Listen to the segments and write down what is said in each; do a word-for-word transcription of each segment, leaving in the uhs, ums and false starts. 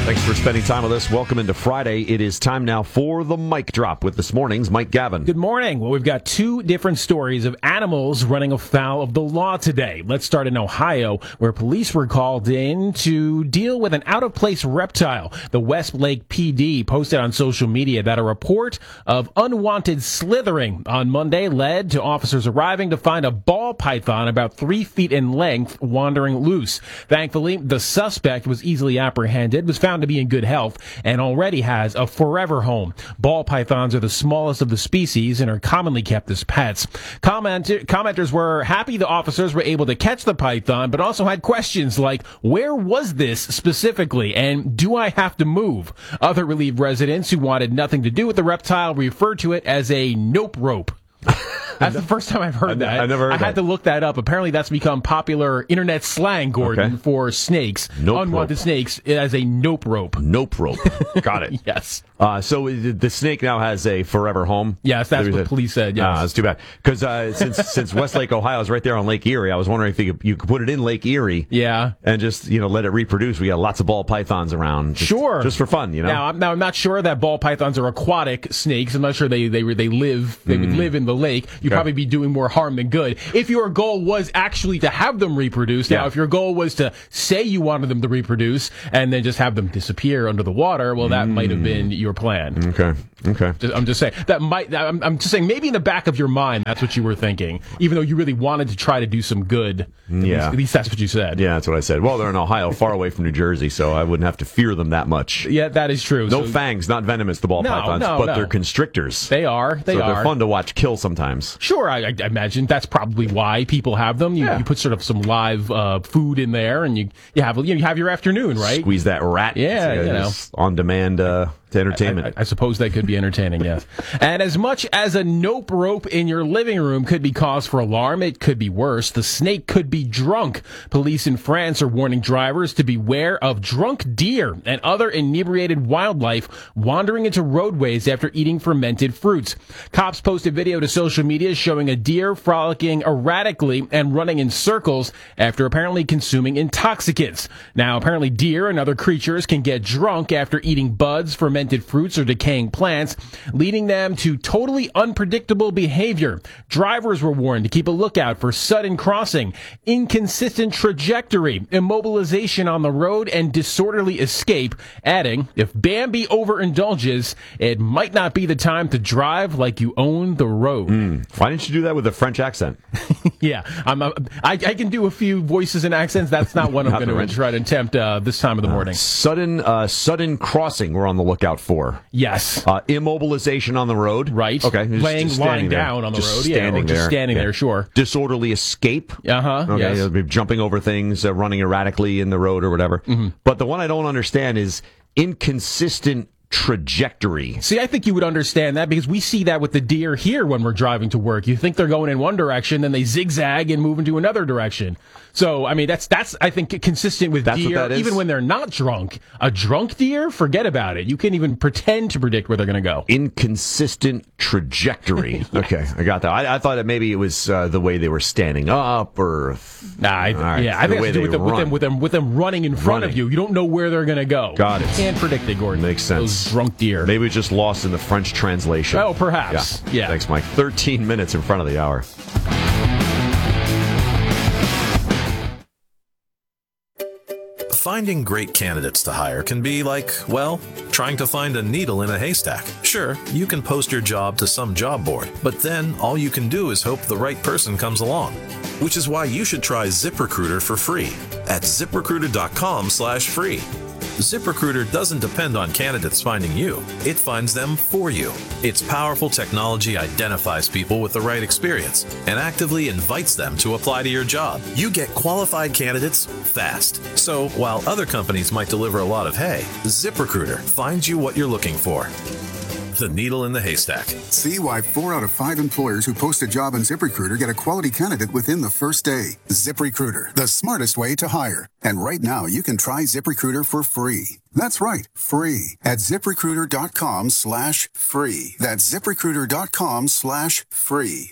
Thanks for spending time with us. Welcome into Friday. It is time now for the Mic Drop with this morning's Mike Gavin. Good morning. Well, we've got two different stories of animals running afoul of the law today. Let's start in Ohio, where police were called in to deal with an out-of-place reptile. The Westlake P D posted on social media that a report of unwanted slithering on Monday led to officers arriving to find a ball python about three feet in length wandering loose. Thankfully, the suspect was easily apprehended, was found to be in good health, and already has a forever home. Ball pythons are the smallest of the species and are commonly kept as pets. Comment- commenters were happy the officers were able to catch the python, but also had questions like, where was this specifically, and do I have to move? Other relieved residents who wanted nothing to do with the reptile referred to it as a nope rope. That's the first time I've heard I, that. I never heard I had that. to look that up. Apparently, that's become popular internet slang, Gordon, Okay. for snakes. Nope Unwanted rope. snakes as a nope rope. Nope rope. Got it. Yes. Uh, so the snake now has a forever home? Yes, that's There's what a- police said, yes. Ah, that's too bad. Because uh, since since Westlake, Ohio is right there on Lake Erie, I was wondering if you could, you could put it in Lake Erie Yeah. and just, you know, let it reproduce. We got lots of ball pythons around. Just, Sure. Just for fun, you know? Now I'm, now, I'm not sure that ball pythons are aquatic snakes. I'm not sure they they they live they would live in the lake. You'd Okay. probably be doing more harm than good. If your goal was actually to have them reproduce, now Yeah. if your goal was to say you wanted them to reproduce and then just have them disappear under the water, well, that might have been your plan. Okay. Okay. Just- I'm just saying that might. I'm, I'm just saying maybe in the back of your mind that's what you were thinking, even though you really wanted to try to do some good. At Yeah. least, at least that's what you said. Yeah, that's what I said. Well, they're in Ohio, far away from New Jersey, so I wouldn't have to fear them that much. Yeah, that is true. No So fangs, not venomous, the ball No, pythons, no, but no. they're constrictors. they are. They so are. they're fun to watch kill sometimes. Sure, I, I imagine that's probably why people have them. You, Yeah. you put sort of some live uh, food in there, and you you have you, know, you have your afternoon, right? Squeeze that rat. Yeah, It's, uh, you know. just on-demand uh, to entertainment. I, I suppose that could be entertaining, yes. And as much as a nope rope in your living room could be cause for alarm, it could be worse. The snake could be drunk. Police in France are warning drivers to beware of drunk deer and other inebriated wildlife wandering into roadways after eating fermented fruits. Cops posted video to social media showing a deer frolicking erratically and running in circles after apparently consuming intoxicants. Now, apparently deer and other creatures can get drunk after eating buds, fermented fruits, or decaying plants, leading them to totally unpredictable behavior. Drivers were warned to keep a lookout for sudden crossing, inconsistent trajectory, immobilization on the road, and disorderly escape, adding, if Bambi overindulges, it might not be the time to drive like you own the road. Why didn't you do that with a French accent? Yeah, I'm, uh, I, I can do a few voices and accents. That's not what I'm Not the going French. to try to attempt uh, this time of the morning. Sudden, uh, sudden crossing. We're on the lookout for. Yes. Uh, immobilization on the road. Right. Okay. Just- Laying, just lying standing there. down on the Just road. Yeah. Standing Or just there. standing Yeah. there, sure. Disorderly escape. Uh-huh. Okay. Yes. They'll be jumping over things, uh, running erratically in the road or whatever. Mm-hmm. But the one I don't understand is inconsistent trajectory. See, I think you would understand that because we see that with the deer here when we're driving to work. You think they're going in one direction, then they zigzag and move into another direction. So, I mean, that's, that's I think, consistent with That's what deer, that is? even when they're not drunk. A drunk deer, forget about it. You can't even pretend to predict where they're going to go. Inconsistent trajectory. Okay, I got that. I, I thought that maybe it was uh, the way they were standing up, or Nah, I, All right, yeah, I the think way it has to do with they them, with run. them with them with them running in front of Running. you. You don't know where they're going to go. Got it. You can't predict it, Gordon. Makes sense. Those drunk deer. maybe we just lost in the French translation. Oh, perhaps. Yeah. Thanks, Mike. thirteen minutes in front of the hour. Finding great candidates to hire can be like, well, trying to find a needle in a haystack. Sure, you can post your job to some job board, but then all you can do is hope the right person comes along. Which is why you should try ZipRecruiter for free at ziprecruiter.com slash free. ZipRecruiter doesn't depend on candidates finding you. It finds them for you. Its powerful technology identifies people with the right experience and actively invites them to apply to your job. You get qualified candidates fast. So while other companies might deliver a lot of hay, ZipRecruiter finds you what you're looking for. The needle in the haystack. See why four out of five employers who post a job on ZipRecruiter get a quality candidate within the first day. ZipRecruiter, the smartest way to hire. And right now, you can try ZipRecruiter for free. That's right, free at ziprecruiter.com slash free. That's ziprecruiter.com slash free.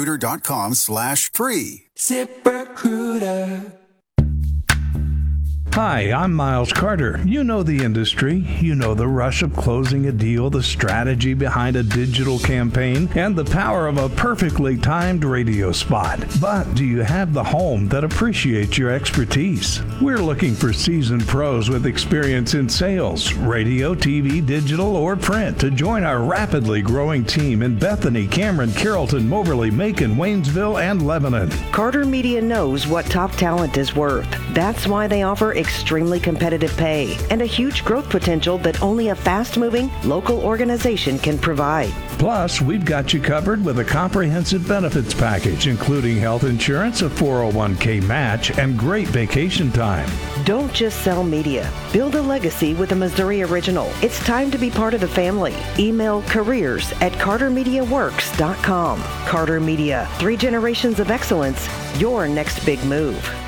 ziprecruiter.com slash free. ZipRecruiter. Hi, I'm Miles Carter. You know the industry. You know the rush of closing a deal, the strategy behind a digital campaign, and the power of a perfectly timed radio spot. But do you have the home that appreciates your expertise? We're looking for seasoned pros with experience in sales, radio, T V, digital, or print to join our rapidly growing team in Bethany, Cameron, Carrollton, Moberly, Macon, Waynesville, and Lebanon. Carter Media knows what top talent is worth. That's why they offer extremely competitive pay and a huge growth potential that only a fast-moving local organization can provide. Plus, we've got you covered with a comprehensive benefits package, including health insurance, a four oh one k match, and great vacation time. Don't just sell media. Build a legacy with a Missouri original. It's time to be part of the family. Email careers at carter media works dot com. Carter Media, three generations of excellence, your next big move.